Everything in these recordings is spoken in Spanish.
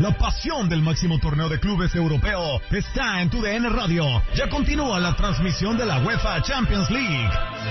La pasión del máximo torneo de clubes europeo está en TUDN Radio. Ya continúa la transmisión de la UEFA Champions League.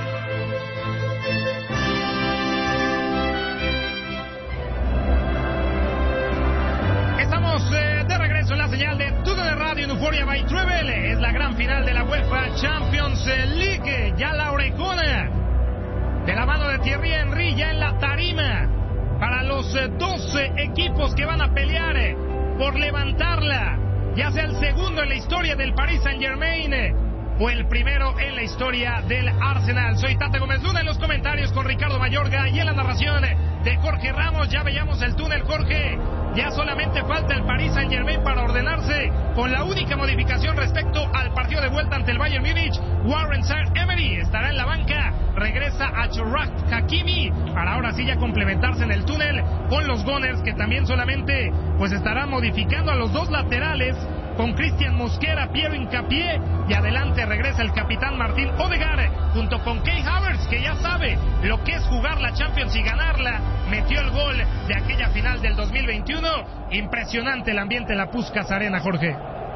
Estamos de regreso en la señal de TUDN Radio en Euphoria by Travel. Es la gran final de la UEFA Champions League. Ya la orejona de la mano de Thierry Henry ya en la tarima para los dos equipos que van a pelear por levantarla, ya sea el segundo en la historia del Paris Saint-Germain o el primero en la historia del Arsenal. Soy Tate Gómez Luna en los comentarios con Ricardo Mayorga y en la narración de Jorge Ramos. Ya veíamos el túnel, Jorge. Ya solamente falta el Paris Saint-Germain para ordenarse con la única modificación respecto al partido de vuelta ante el Bayern Múnich. Warren Zaïre-Emery estará en la banca, regresa a Achraf Hakimi para ahora sí ya complementarse en el túnel con los Gunners, que también solamente pues estarán modificando a los dos laterales con Christian Mosquera, Piero Hincapié, y adelante regresa el capitán Martín Odegaard junto con Kai Havertz, que ya sabe lo que es jugar la Champions y ganarla. Metió el gol de aquella final del 2021. Impresionante el ambiente en la Puskás Arena, Jorge.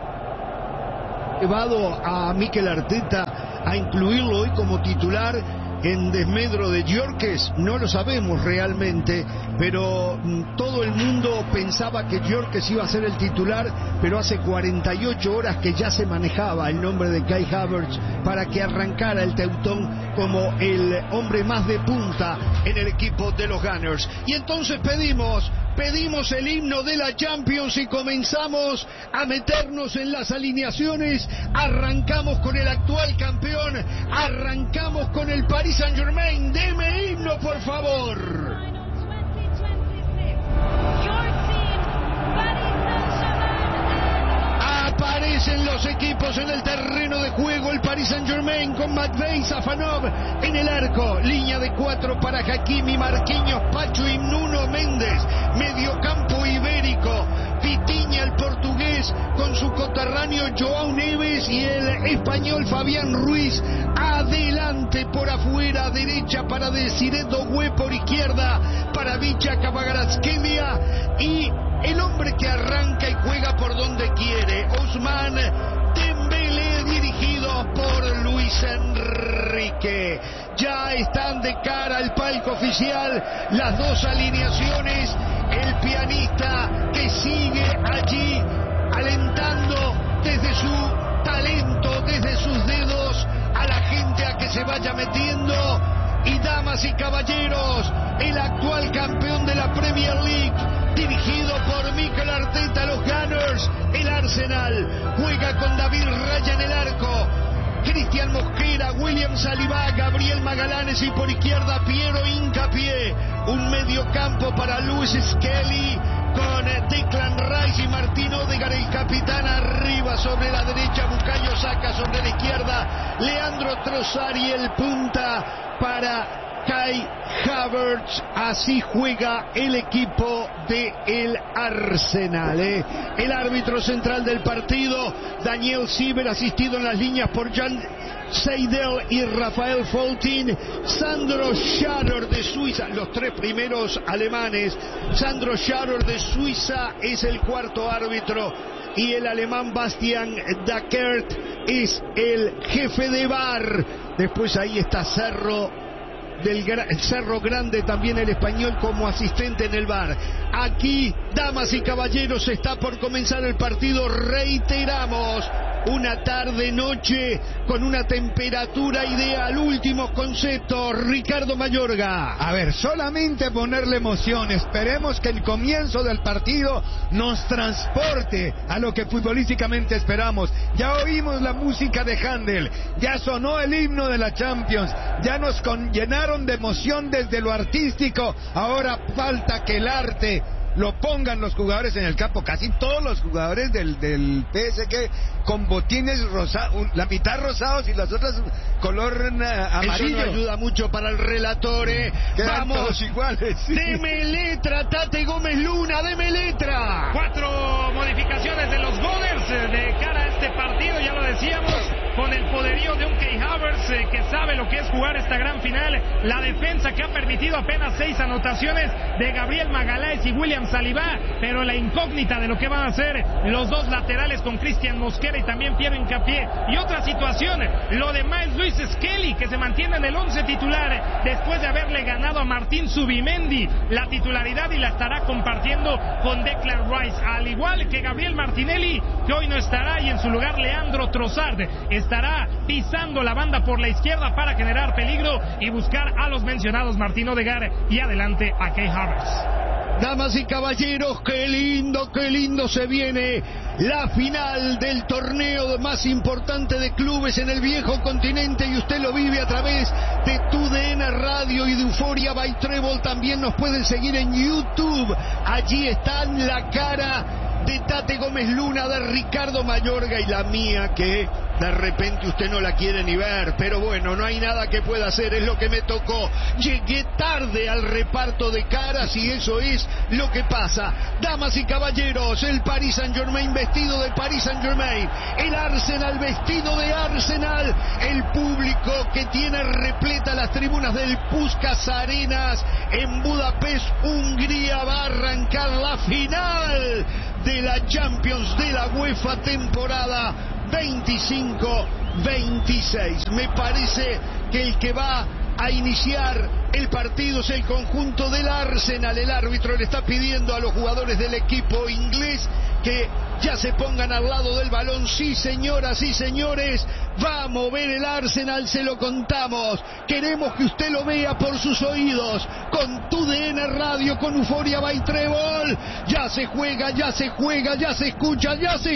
Llevado a Mikel Arteta a incluirlo hoy como titular en desmedro de Gyökeres, no lo sabemos realmente, pero todo el mundo pensaba que Gyökeres iba a ser el titular, pero hace 48 horas que ya se manejaba el nombre de Kai Havertz para que arrancara el Teutón como el hombre más de punta en el equipo de los Gunners. Y entonces pedimos el himno de la Champions y comenzamos a meternos en las alineaciones. Arrancamos con el actual campeón, arrancamos con el Paris Saint-Germain. Deme himno, por favor. Aparecen los equipos en el terreno de juego. El Paris Saint-Germain con Matvei Safanov en el arco. Línea de 4 para Hakimi, Marquinhos, Pacho y Nuno Méndez. Mediocampo ibérico. Vitinha, el portugués, con su coterráneo João Neves, y el español Fabián Ruiz. Adelante por afuera, derecha para Desiré Doué, por izquierda para Vicha Kvaratskhelia, y el hombre que arranca y juega por donde quiere, Ousmane Dembélé, dirigido por Luis Enrique. Ya están de cara al palco oficial las dos alineaciones. El pianista que sigue allí alentando desde su talento, desde sus dedos, a la gente a que se vaya metiendo. Y damas y caballeros, el actual campeón de la Premier League, dirigido por Mikel Arteta, los Gunners, el Arsenal, juega con David Raya en el arco, Christian Mosquera, William Saliba, Gabriel Magallanes, y por izquierda Piero Hincapié. Un mediocampo para Lewis Skelly con Declan Rice y Martín Odegaard, el capitán, arriba sobre la derecha, Bukayo Saka sobre la izquierda, Leandro Trossard y el punta para Kai Havertz. Así juega el equipo de el Arsenal. El árbitro central del partido, Daniel Sieber, asistido en las líneas por Jan Seidel y Rafael Foltin. Sandro Scharer de Suiza, los tres primeros alemanes. Sandro Scharer de Suiza es el cuarto árbitro, y el alemán Bastian Dackert es el jefe de VAR. Después ahí está Cerro Grande, también el español, como asistente en el VAR. Aquí, damas y caballeros, está por comenzar el partido. Reiteramos, una tarde-noche con una temperatura ideal. Últimos conceptos, Ricardo Mayorga. A ver, solamente ponerle emoción. Esperemos que el comienzo del partido nos transporte a lo que futbolísticamente esperamos. Ya oímos la música de Händel, ya sonó el himno de la Champions, ya nos llenaron de emoción desde lo artístico. Ahora falta que el arte lo pongan los jugadores en el campo. Casi todos los jugadores del PSG con botines rosados, la mitad rosados y las otras color amarillo. Eso no ayuda mucho para el relator. Vamos, todos iguales, sí. Deme letra, Tate Gómez Luna, deme letra. 4 modificaciones de los Gunners de cara a este partido, ya lo decíamos. con el poderío de un Kai Havertz que sabe lo que es jugar esta gran final, la defensa que ha permitido apenas 6 anotaciones de Gabriel Magalhães y William Saliba, pero la incógnita de lo que van a hacer los dos laterales con Cristian Mosquera y también Piero Hincapié. Y otra situación, lo de Miles Lewis Skelly, que se mantiene en el 11 titular después de haberle ganado a Martín Zubimendi la titularidad y la estará compartiendo con Declan Rice, al igual que Gabriel Martinelli, que hoy no estará, y en su lugar Leandro Trossard estará pisando la banda por la izquierda para generar peligro y buscar a los mencionados Martín Odegaard y adelante a Kai Havertz. Damas y caballeros, qué lindo se viene la final del torneo más importante de clubes en el viejo continente, y usted lo vive a través de TUDN Radio y de Euphoria by Treble. También nos pueden seguir en YouTube. Allí están la cara de Tate Gómez Luna, de Ricardo Mayorga y la mía, que de repente usted no la quiere ni ver, pero bueno, no hay nada que pueda hacer, es lo que me tocó. Llegué tarde al reparto de caras y eso es lo que pasa. Damas y caballeros, el Paris Saint-Germain vestido de Paris Saint-Germain, el Arsenal vestido de Arsenal, el público que tiene repleta las tribunas del Puskás Arenas en Budapest, Hungría. Va a arrancar la final de la Champions de la UEFA temporada 25-26. Me parece que el que va a iniciar el partido es el conjunto del Arsenal. El árbitro le está pidiendo a los jugadores del equipo inglés que ya se pongan al lado del balón. Sí, señoras y señores, va a mover el Arsenal, se lo contamos. Queremos que usted lo vea por sus oídos, con TUDN Radio, con Euphoria by Treble. Ya se juega, ya se escucha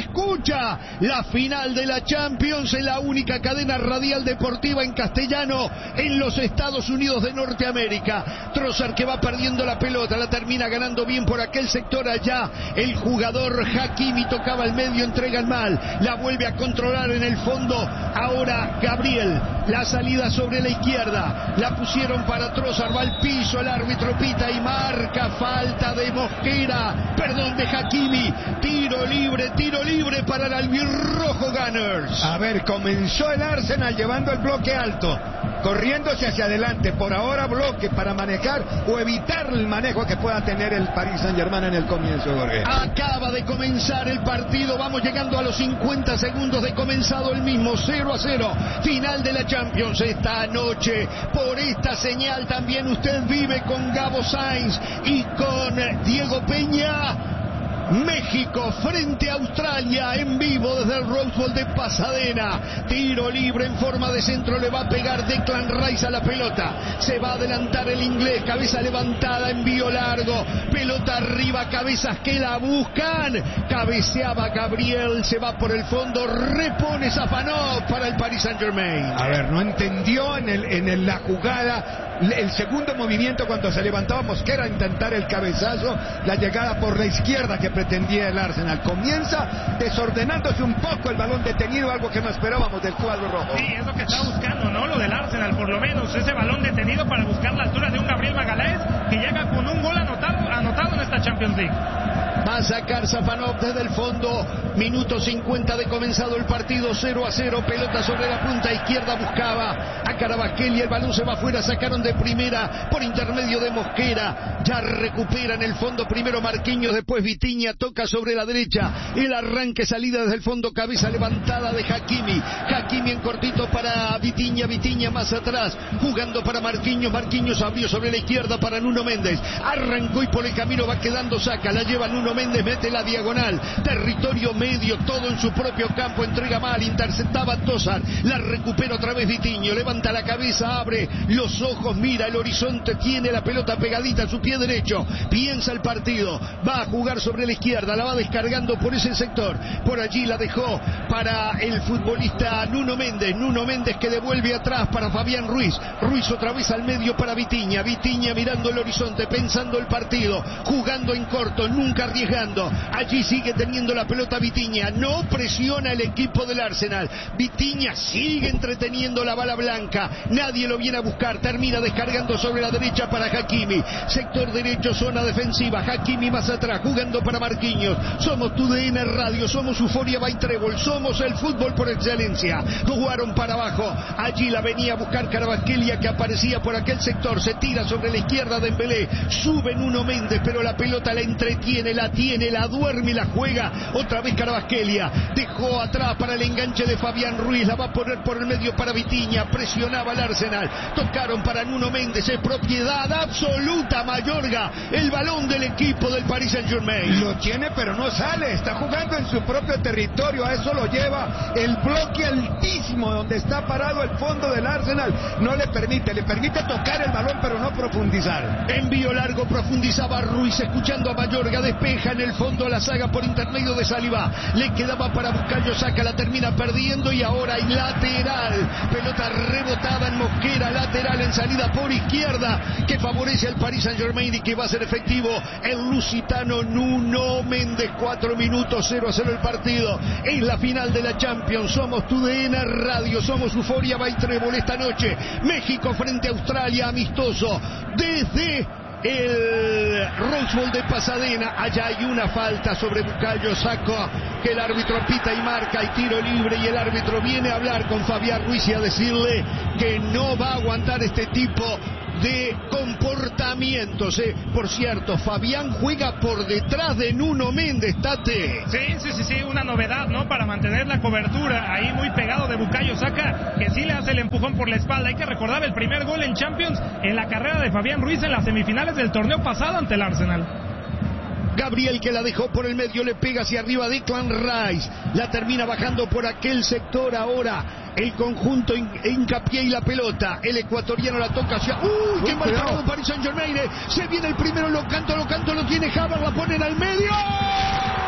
la final de la Champions en la única cadena radial deportiva en castellano en los Estados Unidos de Norteamérica. Trossard, que va perdiendo la pelota, la termina ganando bien por aquel sector allá. El jugador Hakimi tocaba al medio, entrega el mal, la vuelve a controlar en el fondo. Ahora Gabriel, la salida sobre la izquierda, la pusieron para Trossard, va al piso, el árbitro pita y marca falta de Mosquera, perdón, de Hakimi. Tiro libre para el albirrojo Gunners. A ver, comenzó el Arsenal llevando el bloque alto, corriéndose hacia adelante. Por ahora bloque para manejar o evitar el manejo que pueda tener el Paris Saint-Germain en el comienzo, Jorge. Acaba de comenzar el partido, vamos llegando a los 50 segundos de comenzado el mismo, 0-0, final de la Champions esta noche. Por esta señal también usted vive con Gabo Sainz y con Diego Peña. México frente a Australia en vivo desde el Rose Bowl de Pasadena. Tiro libre en forma de centro, le va a pegar Declan Rice a la pelota. Se va a adelantar el inglés, cabeza levantada, envío largo, pelota arriba, cabezas que la buscan. Cabeceaba Gabriel, se va por el fondo, repone Safanov para el Paris Saint-Germain. A ver, no entendió en la jugada el segundo movimiento cuando se levantaba Mosquera a intentar el cabezazo, la llegada por la izquierda que pretendía el Arsenal. Comienza desordenándose un poco, el balón detenido, algo que no esperábamos del cuadro rojo. Sí, es lo que está buscando, ¿no? Lo del Arsenal, por lo menos, ese balón detenido para buscar la altura de un Gabriel Magalhães que llega con un gol anotado en esta Champions League. Va a sacar Safanov desde el fondo. Minuto 50 de comenzado el partido, 0-0. Pelota sobre la punta izquierda, buscaba a Carabasquel y el balón se va afuera. Sacaron de primera por intermedio de Mosquera. Ya recupera en el fondo primero Marquinhos, después Vitinha, toca sobre la derecha. El arranque, salida desde el fondo, cabeza levantada de Hakimi. Hakimi en cortito para Vitinha. Vitinha más atrás, jugando para Marquinhos. Marquinhos abrió sobre la izquierda para Nuno Méndez. Arrancó y por el camino va quedando Saka. La lleva Nuno Méndez, mete la diagonal, territorio medio, todo en su propio campo, entrega mal, interceptaba Trossard, la recupera otra vez Vitinho, levanta la cabeza, abre los ojos, mira el horizonte, tiene la pelota pegadita a su pie derecho, piensa el partido, va a jugar sobre la izquierda, la va descargando por ese sector, por allí la dejó para el futbolista Nuno Méndez que devuelve atrás para Fabián Ruiz otra vez al medio para Vitinha mirando el horizonte, pensando el partido, jugando en corto, nunca arriesga jugando. Allí sigue teniendo la pelota Vitinha. No presiona el equipo del Arsenal. Vitinha sigue entreteniendo la bala blanca. Nadie lo viene a buscar. Termina descargando sobre la derecha para Hakimi. Sector derecho, zona defensiva. Hakimi más atrás, jugando para Marquinhos. Somos TUDN Radio, somos Euforia by Trébol, somos el fútbol por excelencia. Jugaron para abajo. Allí la venía a buscar Kvaratskhelia, que aparecía por aquel sector. Se tira sobre la izquierda de Dembélé. Sube Nuno Méndez, pero la pelota la entretiene, la tiene, la duerme y la juega. Otra vez Kvaratskhelia. Dejó atrás para el enganche de Fabián Ruiz. La va a poner por el medio para Vitinha. Presionaba el Arsenal. Tocaron para Nuno Méndez. Es propiedad absoluta Mayorga. El balón del equipo del Paris Saint-Germain. Lo tiene, pero no sale. Está jugando en su propio territorio. A eso lo lleva el bloque altísimo donde está parado el fondo del Arsenal. No le permite tocar el balón, pero no profundizar. Envío largo, profundizaba Ruiz, escuchando a Mayorga. Despeja en el fondo la saga por intermedio de Saliba. Le quedaba para Bukayo Saka, la termina perdiendo y ahora hay lateral. Pelota rebotada en Mosquera, lateral en salida por izquierda, que favorece al Paris Saint-Germain y que va a ser efectivo el lusitano Nuno Méndez. 4 minutos, 0-0 el partido. Es la final de la Champions. Somos TUDN Radio, somos Euforia by Trébol. Esta noche, México frente a Australia, amistoso desde el Rose Bowl de Pasadena. Allá hay una falta sobre Bukayo Saka que el árbitro pita y marca, y tiro libre, y el árbitro viene a hablar con Fabián Ruiz y a decirle que no va a aguantar este tipo de comportamientos. Por cierto, Fabián juega por detrás de Nuno Méndez, Tate. Sí, una novedad, ¿no? Para mantener la cobertura ahí muy pegado de Bukayo Saka, que sí le hace el empujón por la espalda. Hay que recordar el primer gol en Champions en la carrera de Fabián Ruiz en las semifinales del torneo pasado ante el Arsenal. Gabriel, que la dejó por el medio, le pega hacia arriba Declan Rice. La termina bajando por aquel sector ahora. El conjunto hincapié y la pelota. El ecuatoriano la toca hacia... ¡Uy! ¡Qué mal parado Paris Saint-Germain! Se viene el primero, lo canto, lo tiene Havertz, la ponen al medio.